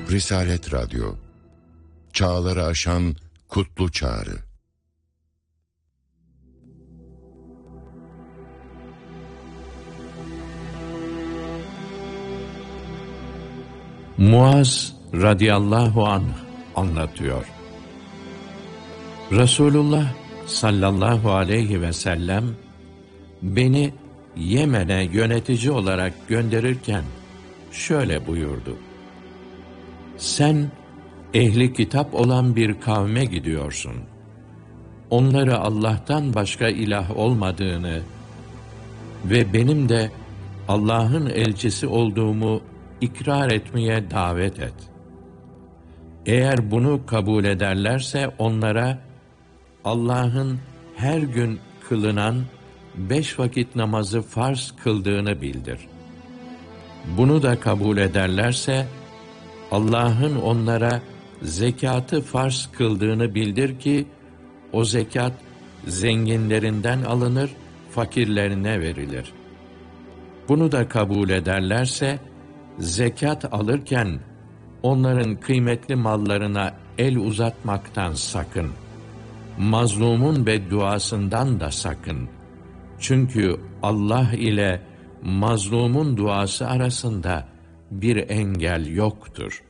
Risalet Radyo, çağları aşan kutlu çağrı. Muaz radıyallahu anh anlatıyor. Resulullah sallallahu aleyhi ve sellem beni Yemen'e yönetici olarak gönderirken şöyle buyurdu: Sen ehli kitap olan bir kavme gidiyorsun. Onları Allah'tan başka ilah olmadığını ve benim de Allah'ın elçisi olduğumu ikrar etmeye davet et. Eğer bunu kabul ederlerse onlara Allah'ın her gün kılınan 5 vakit namazı farz kıldığını bildir. Bunu da kabul ederlerse Allah'ın onlara zekatı farz kıldığını bildir ki o zekat zenginlerinden alınır, fakirlerine verilir. Bunu da kabul ederlerse zekat alırken onların kıymetli mallarına el uzatmaktan sakın. Mazlumun bedduasından da sakın. Çünkü Allah ile mazlumun duası arasında bir engel yoktur.